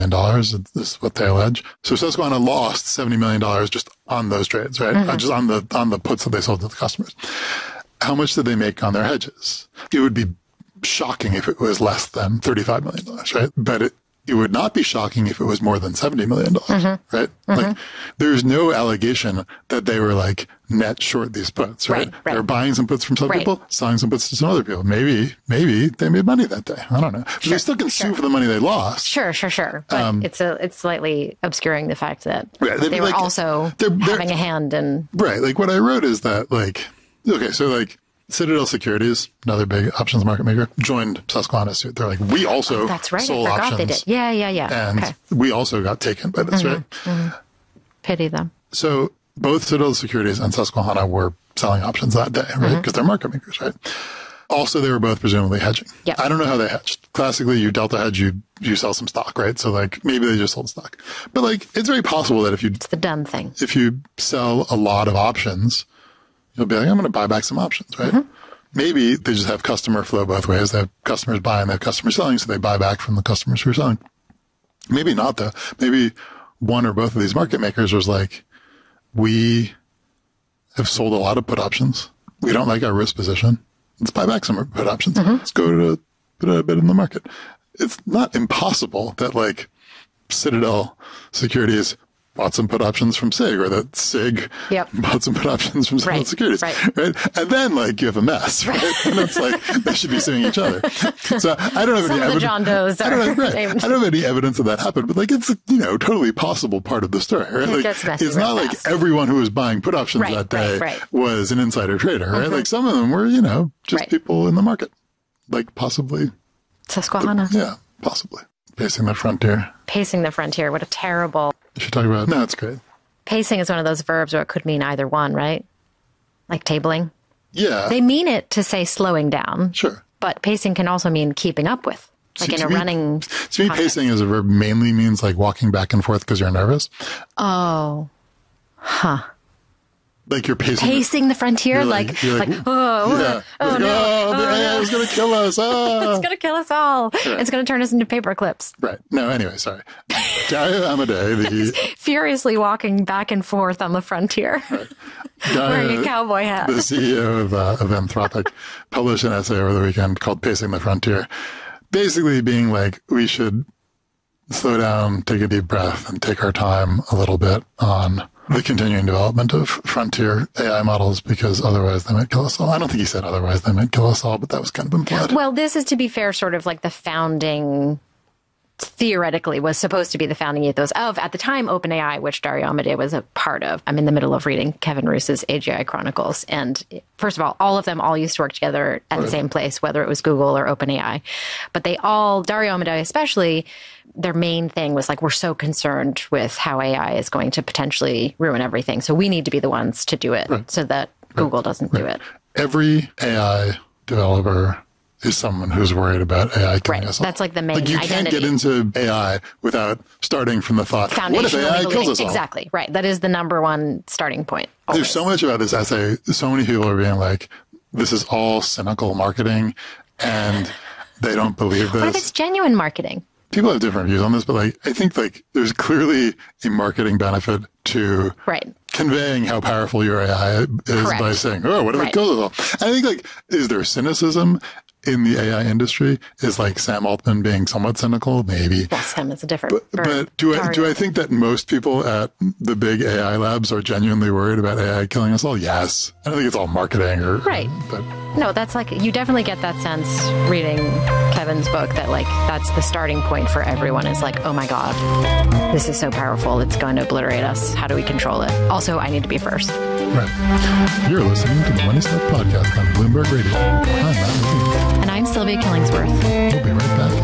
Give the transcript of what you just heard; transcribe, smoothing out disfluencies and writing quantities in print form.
dollars. This is what they allege. So Susquehanna lost $70 million just on those trades, right? Just on the puts that they sold to the customers. How much did they make on their hedges? It would be shocking if it was less than $35 million, right? But it would not be shocking if it was more than $70 million, right? Like, there's no allegation that they were like net short these puts, right? They're buying some puts from some people, selling some puts to some other people. Maybe they made money that day. I don't know. But they still can sue for the money they lost. Sure. But it's slightly obscuring the fact that they were like, also having a hand in. Right. Like, what I wrote is that, like, okay, so like, Citadel Securities, another big options market maker, joined Susquehanna's suit. They're like, we also sold I forgot options. They did. Yeah. And we also got taken by this, right? Pity them. So both Citadel Securities and Susquehanna were selling options that day, right? Because they're market makers, right? Also, they were both presumably hedging. Yep. I don't know how they hedged. Classically, you delta hedge, you sell some stock, right? So like, maybe they just sold stock. But like, it's very possible that it's the done thing. If you sell a lot of options, you'll be like, I'm going to buy back some options, right? Maybe they just have customer flow both ways. They have customers buying, they have customers selling, so they buy back from the customers who are selling. Maybe not, though. Maybe one or both of these market makers was like, we have sold a lot of put options. We don't like our risk position. Let's buy back some put options. Let's go to put a bit in the market. It's not impossible that like Citadel Securities bought some put options from SIG, or that SIG bought some put options from Citadel Securities, right? And then like you have a mess, right? And it's like they should be suing each other. So I don't have any evidence. John Does I don't have any evidence of that happened, but like it's totally possible part of the story, right? Like it's not like everyone who was buying put options that day was an insider trader, right? Like some of them were, just people in the market, like possibly Susquehanna. Yeah, possibly pacing the frontier. Pacing the frontier. What a terrible. You should talk about it. No, it's great. Pacing is one of those verbs where it could mean either one, right? Like tabling. Yeah. They mean it to say slowing down. Sure. But pacing can also mean keeping up with. Like in a running. To me, pacing as a verb mainly means like walking back and forth because you're nervous. Oh. Huh. Like you're pacing the frontier, like no, the AI is going to kill us. It's going to kill us all. Right. It's going to turn us into paper clips. Right. No, anyway, sorry. Dario Amodei, furiously walking back and forth on the frontier, wearing a cowboy hat. The CEO of Anthropic published an essay over the weekend called Pacing the Frontier, basically being like, we should slow down, take a deep breath, and take our time a little bit on the continuing development of frontier AI models, because otherwise they might kill us all. I don't think he said otherwise they might kill us all, but that was kind of implied. Well, this is, to be fair, sort of like the founding, theoretically, was supposed to be the founding ethos of, at the time, OpenAI, which Dario Amodei was a part of. I'm in the middle of reading Kevin Roos's AGI Chronicles. And first of all of them all used to work together at the same place, whether it was Google or OpenAI. But they all, Dario Amodei especially, their main thing was like, we're so concerned with how AI is going to potentially ruin everything. So we need to be the ones to do it so that Google doesn't do it. Every AI developer is someone who's worried about AI killing us all. That's like the main identity. You can't get into AI without starting from the thought, what if AI kills us all? Exactly, right. That is the number one starting point. Always. There's so much about this essay. So many people are being like, this is all cynical marketing, and they don't believe this. What if it's genuine marketing? People have different views on this, but like, I think like there's clearly a marketing benefit to conveying how powerful your AI is by saying, oh, what if it kills us all? I think like, is there cynicism in the AI industry? Is like Sam Altman being somewhat cynical? Maybe. Well, Sam is a different. But do I think that most people at the big AI labs are genuinely worried about AI killing us all? Yes. I don't think it's all marketing or But no, that's like, you definitely get that sense reading Kevin's book that like that's the starting point for everyone. Is like, oh my God, this is so powerful. It's going to obliterate us. How do we control it? Also, I need to be first. Right. You're listening to the Money Stuff Podcast on Bloomberg Radio. I'm Matt McKee. And I'm Sylvia Killingsworth. We'll be right back.